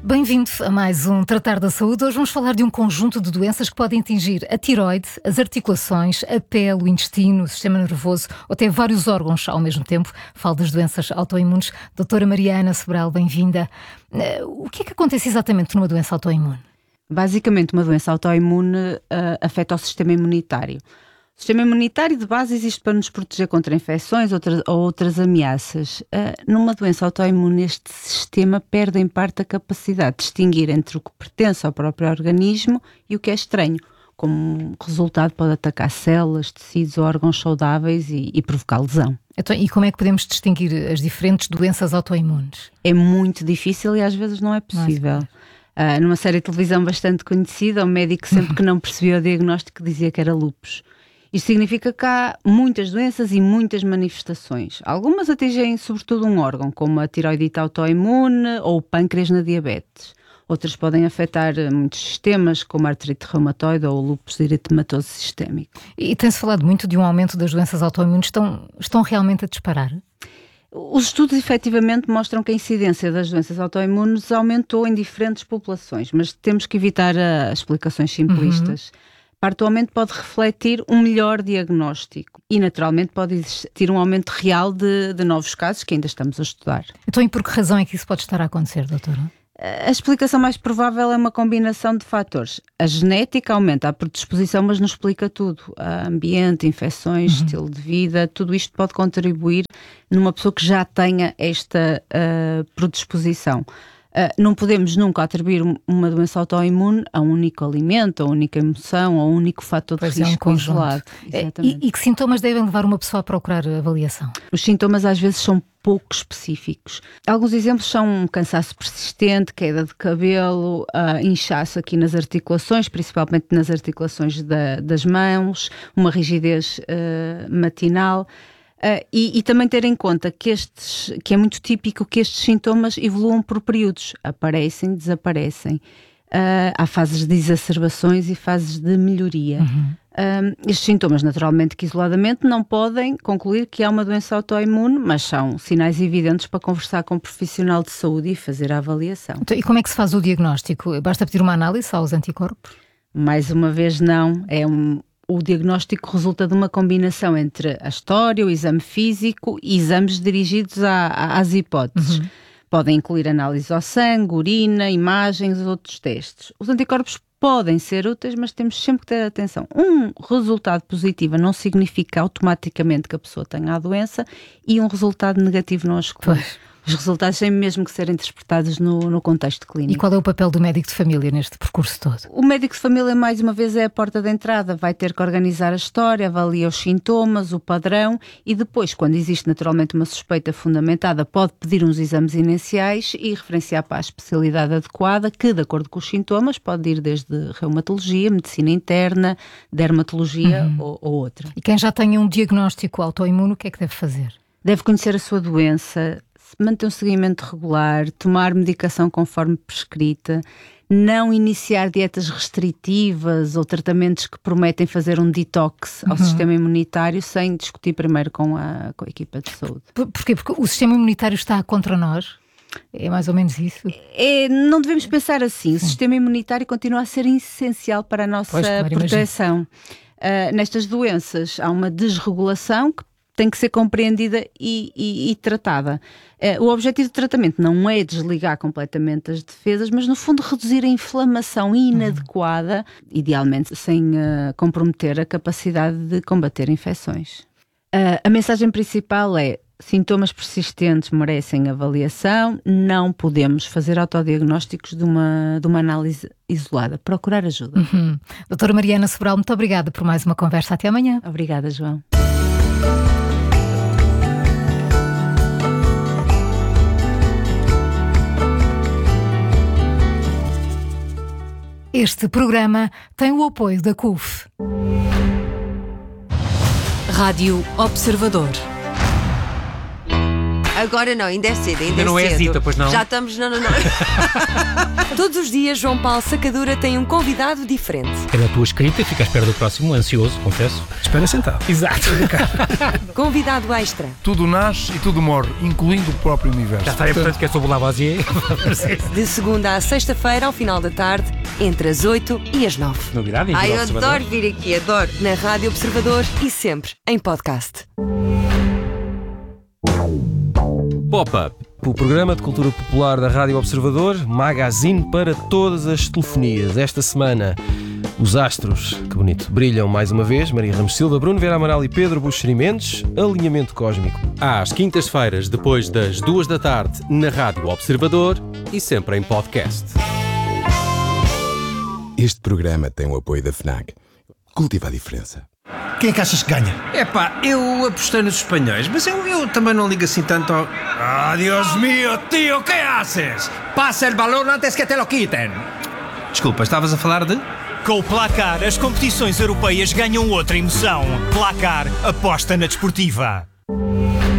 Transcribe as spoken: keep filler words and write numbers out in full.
Bem-vindo a mais um Tratar da Saúde. Hoje vamos falar de um conjunto de doenças que podem atingir a tiroide, as articulações, a pele, o intestino, o sistema nervoso ou até vários órgãos ao mesmo tempo. Falo das doenças autoimunes. Doutora Mariana Sobral, bem-vinda. O que é que acontece exatamente numa doença autoimune? Basicamente, uma doença autoimune uh, afeta o sistema imunitário. O sistema imunitário de base existe para nos proteger contra infecções outras, ou outras ameaças. Uh, numa doença autoimune, este sistema perde em parte a capacidade de distinguir entre o que pertence ao próprio organismo e o que é estranho. Como resultado, pode atacar células, tecidos ou órgãos saudáveis e, e provocar lesão. Então, e como é que podemos distinguir as diferentes doenças autoimunes? É muito difícil e às vezes não é possível. Uh, numa série de televisão bastante conhecida, o médico sempre que não percebia o diagnóstico dizia que era lúpus. Isto significa que há muitas doenças e muitas manifestações. Algumas atingem sobretudo um órgão, como a tiroidite autoimune ou o pâncreas na diabetes. Outras podem afetar muitos sistemas, como a artrite reumatoide ou o lúpus eritematoso sistémico. E tem-se falado muito de um aumento das doenças autoimunes. Estão, estão realmente a disparar? Os estudos efetivamente mostram que a incidência das doenças autoimunes aumentou em diferentes populações, mas temos que evitar uh, explicações simplistas. Uhum. Parte do aumento pode refletir um melhor diagnóstico e, naturalmente, pode existir um aumento real de, de novos casos que ainda estamos a estudar. Então, e por que razão é que isso pode estar a acontecer, doutora? A explicação mais provável é uma combinação de fatores. A genética aumenta a predisposição, mas não explica tudo. A ambiente, infecções, uhum. estilo de vida, tudo isto pode contribuir numa pessoa que já tenha esta uh, predisposição. Uh, não podemos nunca atribuir uma doença autoimune a um único alimento, a uma única emoção, a um único fator de risco isolado. E, e que sintomas devem levar uma pessoa a procurar avaliação? Os sintomas às vezes são pouco específicos. Alguns exemplos são um cansaço persistente, queda de cabelo, uh, inchaço aqui nas articulações, principalmente nas articulações da, das mãos, uma rigidez uh, matinal. Uh, e, e também ter em conta que, estes, que é muito típico que estes sintomas evoluam por períodos, aparecem, desaparecem. Uh, há fases de exacerbações e fases de melhoria. Uhum. Uh, estes sintomas, naturalmente, que isoladamente não podem concluir que há uma doença autoimune, mas são sinais evidentes para conversar com um profissional de saúde e fazer a avaliação. Então, e como é que se faz o diagnóstico? Basta pedir uma análise aos anticorpos? Mais uma vez, não. É um... O diagnóstico resulta de uma combinação entre a história, o exame físico e exames dirigidos a, a, às hipóteses. Uhum. Podem incluir análise ao sangue, urina, imagens ou outros testes. Os anticorpos podem ser úteis, mas temos sempre que ter atenção. Um resultado positivo não significa automaticamente que a pessoa tenha a doença e um resultado negativo não a exclui. Pois. Os resultados têm mesmo que ser interpretados no, no contexto clínico. E qual é o papel do médico de família neste percurso todo? O médico de família, mais uma vez, é a porta de entrada. Vai ter que organizar a história, avalia os sintomas, o padrão e depois, quando existe naturalmente uma suspeita fundamentada, pode pedir uns exames iniciais e referenciar para a especialidade adequada, que, de acordo com os sintomas, pode ir desde reumatologia, medicina interna, dermatologia uhum. ou, ou outra. E quem já tenha um diagnóstico autoimune, o que é que deve fazer? Deve conhecer a sua doença, manter um seguimento regular, tomar medicação conforme prescrita, não iniciar dietas restritivas ou tratamentos que prometem fazer um detox ao uhum. sistema imunitário sem discutir primeiro com a, com a equipa de saúde. Por, porquê? Porque o sistema imunitário está contra nós? É mais ou menos isso? É, não devemos pensar assim. Sim. O sistema imunitário continua a ser essencial para a nossa pois, claro, proteção. Uh, nestas doenças há uma desregulação que tem que ser compreendida e, e, e tratada. Uh, o objetivo do tratamento não é desligar completamente as defesas, mas no fundo reduzir a inflamação inadequada, uhum. idealmente sem uh, comprometer a capacidade de combater infecções. Uh, a mensagem principal é: sintomas persistentes merecem avaliação, não podemos fazer autodiagnósticos de uma, de uma análise isolada. Procurar ajuda. Uhum. Doutora Mariana Sobral, muito obrigada por mais uma conversa. Até amanhã. Obrigada, João. Este programa tem o apoio da C U F. Rádio Observador. Agora não, ainda é cedo, ainda, Ainda é não é cedo. Zita, pois não? Já estamos, não, não, não. Todos os dias, João Paulo Sacadura tem um convidado diferente. É na tua escrita, fica à espera do próximo, ansioso, confesso. Espera sentado. Exato. Convidado extra. Tudo nasce e tudo morre, incluindo o próprio universo. Já está, é portanto que é sobre Lavoisier. De segunda à sexta-feira, ao final da tarde, entre as oito e as nove. Novidade, em Ai, eu Observador. adoro vir aqui, adoro. Na Rádio Observador e sempre em podcast. Pop-Up, o programa de cultura popular da Rádio Observador, magazine para todas as telefonias. Esta semana, os astros, que bonito, brilham mais uma vez. Maria Ramos Silva, Bruno Vera Amaral e Pedro Buxeri Mendes. Alinhamento cósmico. Às quintas-feiras, depois das duas da tarde, na Rádio Observador e sempre em podcast. Este programa tem o apoio da FNAC. Cultiva a diferença. Quem é que achas que ganha? Epá, eu apostei nos espanhóis, mas eu, eu também não ligo assim tanto ao... Ah, Dios mío, tío, ¿qué haces? Pasa el balón antes que te lo quiten. Desculpa, estavas a falar de... Com o Placar, as competições europeias ganham outra emoção. Placar, aposta na desportiva.